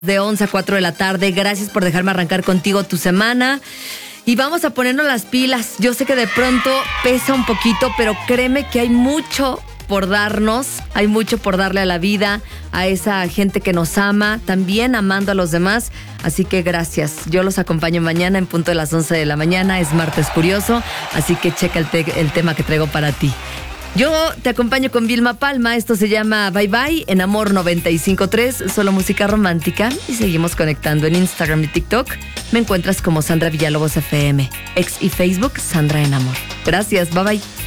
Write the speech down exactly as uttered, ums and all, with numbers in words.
De once a cuatro de la tarde. Gracias por dejarme arrancar contigo tu semana. Y vamos a ponernos las pilas. Yo sé que de pronto pesa un poquito, pero créeme que hay mucho por darnos. Hay mucho por darle a la vida, a esa gente que nos ama, también amando a los demás. Así que gracias. Yo los acompaño mañana en punto de las once de la mañana. Es martes curioso, así que checa el, te- el tema que traigo para ti. Yo te acompaño con Vilma Palma. Esto se llama Bye Bye en Amor noventa y cinco punto tres, solo música romántica. Y seguimos conectando en Instagram y TikTok. Me encuentras como Sandra Villalobos F M. Ex y Facebook, Sandra en Amor. Gracias, bye bye.